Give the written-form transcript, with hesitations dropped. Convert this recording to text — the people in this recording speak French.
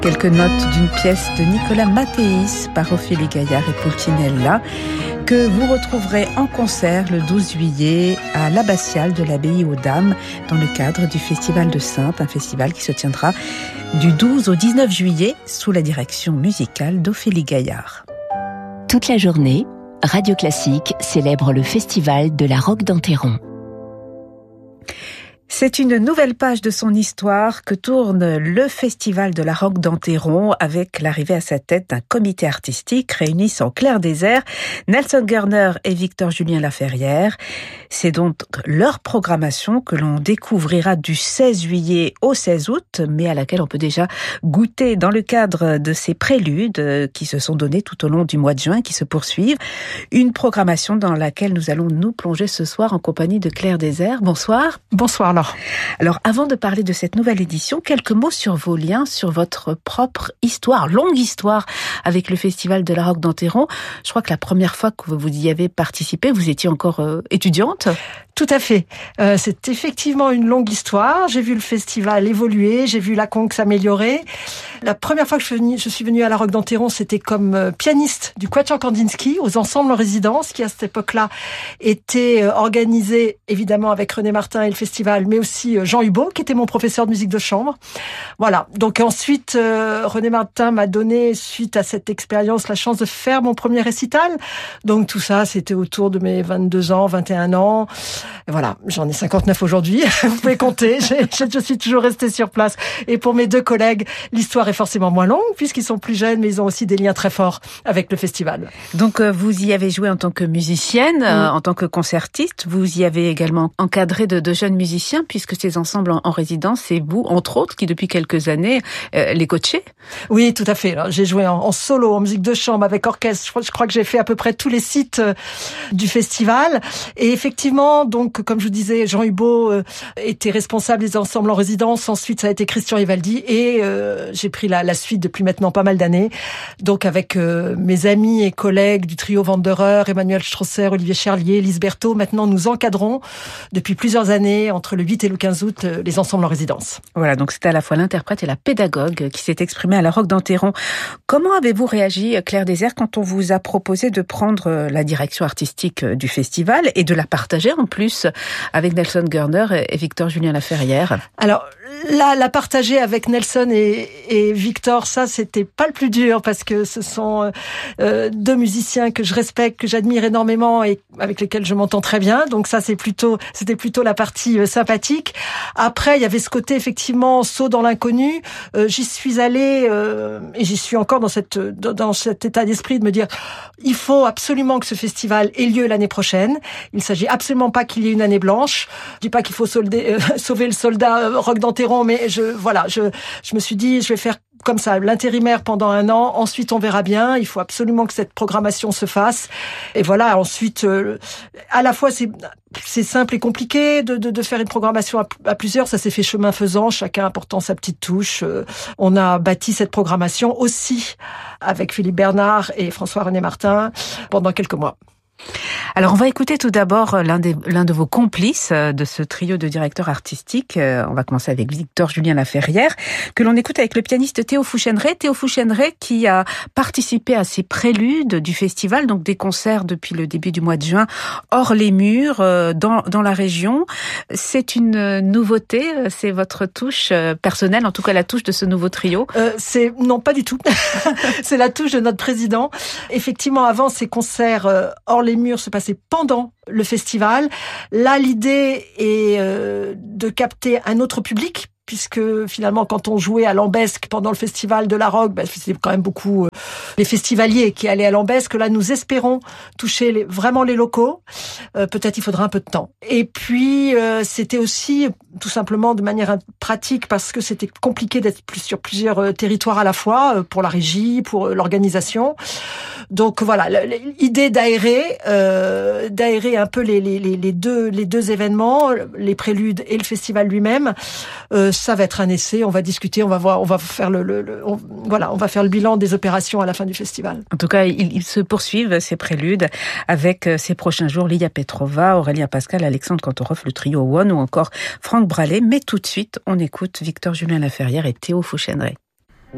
Quelques notes d'une pièce de Nicolas Mattéis par Ophélie Gaillard et Pulcinella que vous retrouverez en concert le 12 juillet à l'abbatiale de l'abbaye aux Dames dans le cadre du Festival de Saintes, un festival qui se tiendra du 12 au 19 juillet sous la direction musicale d'Ophélie Gaillard. Toute la journée, Radio Classique célèbre le Festival de la Roque d'Enterron. C'est une nouvelle page de son histoire que tourne le Festival de la Roque d'Enterron avec l'arrivée à sa tête d'un comité artistique réunissant Claire Désert, Nelson Gerner et Victor-Julien Laferrière. C'est donc leur programmation que l'on découvrira du 16 juillet au 16 août, mais à laquelle on peut déjà goûter dans le cadre de ces préludes qui se sont donnés tout au long du mois de juin, qui se poursuivent. Une programmation dans laquelle nous allons nous plonger ce soir en compagnie de Claire Désert. Bonsoir. Bonsoir Laure. Alors, avant de parler de cette nouvelle édition, quelques mots sur vos liens, sur votre propre histoire, longue histoire avec le Festival de la Roque d'Enterron. Je crois que la première fois que vous y avez participé, vous étiez encore étudiante. Tout à fait. C'est effectivement une longue histoire. J'ai vu le festival évoluer, j'ai vu la conque s'améliorer. La première fois que je suis venue à la Roque d'Enterron, c'était comme pianiste du Quatuor Kandinsky aux ensembles en résidence, qui à cette époque-là était organisé évidemment avec René Martin et le festival, mais aussi Jean Hubot, qui était mon professeur de musique de chambre. Voilà. Donc ensuite, René Martin m'a donné, suite à cette expérience, la chance de faire mon premier récital. Donc tout ça, c'était autour de mes 22 ans, 21 ans. Et voilà, j'en ai 59 aujourd'hui. Vous pouvez compter. Je suis toujours restée sur place. Et pour mes deux collègues, l'histoire est forcément moins longue puisqu'ils sont plus jeunes, mais ils ont aussi des liens très forts avec le festival. Donc vous y avez joué en tant que musicienne, en tant que concertiste. Vous y avez également encadré de jeunes musiciens puisque ces ensembles en résidence, c'est vous, entre autres, qui depuis quelques années les coachez. Oui, tout à fait. Alors, j'ai joué en solo, en musique de chambre, avec orchestre. Je crois que j'ai fait à peu près tous les sites du festival. Et effectivement, donc, comme je vous disais, Jean Hubot était responsable des ensembles en résidence. Ensuite, ça a été Christian Rivaldi. Et j'ai pris la suite depuis maintenant pas mal d'années. Donc, avec mes amis et collègues du trio Wanderer, Emmanuel Strosser, Olivier Charlier, Lise Berthaud, maintenant, nous encadrons depuis plusieurs années, entre le 8 et le 15 août, les ensembles en résidence. Voilà, donc c'était à la fois l'interprète et la pédagogue qui s'est exprimée à la Roque d'Enterron. Comment avez-vous réagi, Claire Désert, quand on vous a proposé de prendre la direction artistique du festival et de la partager en plus avec Nelson Gerner et Victor-Julien Laferrière? Alors, la partager avec Nelson et Victor, ça, c'était pas le plus dur parce que ce sont deux musiciens que je respecte, que j'admire énormément et avec lesquels je m'entends très bien. Donc ça, c'était plutôt la partie sympathique. Après, il y avait ce côté effectivement saut dans l'inconnu. J'y suis allée et j'y suis encore dans cet état d'esprit de me dire il faut absolument que ce festival ait lieu l'année prochaine. Il s'agit absolument pas qu'il y ait une année blanche. Je dis pas qu'il faut sauver le soldat Roque d'Enterron, mais je me suis dit je vais faire comme ça, l'intérimaire pendant 1 an, ensuite on verra bien, il faut absolument que cette programmation se fasse. Et voilà, ensuite, à la fois c'est simple et compliqué de faire une programmation à plusieurs, ça s'est fait chemin faisant, chacun apportant sa petite touche. On a bâti cette programmation aussi avec Philippe Bernard et François-René Martin pendant quelques mois. Alors, on va écouter tout d'abord l'un de vos complices de ce trio de directeurs artistiques. On va commencer avec Victor-Julien Laferrière, que l'on écoute avec le pianiste Théo Fouchenray. Théo Fouchenray qui a participé à ces préludes du festival, donc des concerts depuis le début du mois de juin, hors les murs, dans la région. C'est une nouveauté, c'est votre touche personnelle, en tout cas la touche de ce nouveau trio? Non, pas du tout. C'est la touche de notre président. Effectivement, avant ces concerts hors les murs se passaient pendant le festival. Là, l'idée est de capter un autre public, puisque finalement, quand on jouait à Lambesc pendant le festival de la Roque, c'était quand même beaucoup les festivaliers qui allaient à Lambesc. Là, nous espérons toucher vraiment les locaux. Peut-être il faudra un peu de temps. Et puis, c'était aussi tout simplement de manière pratique parce que c'était compliqué d'être sur plusieurs territoires à la fois, pour la régie, pour l'organisation. Donc voilà, l'idée d'aérer un peu les deux événements, les préludes et le festival lui-même. Ça va être un essai, on va discuter, on va voir, on va faire on va faire le bilan des opérations à la fin du festival. En tout cas, ils se poursuivent ces préludes avec ces prochains jours Lia Petrova, Aurélien Pascal, Alexandre Kantorov, le trio One ou encore Franck Bralé. Mais tout de suite, on écoute Victor-Julien Laferrière et Théo Fouchenray.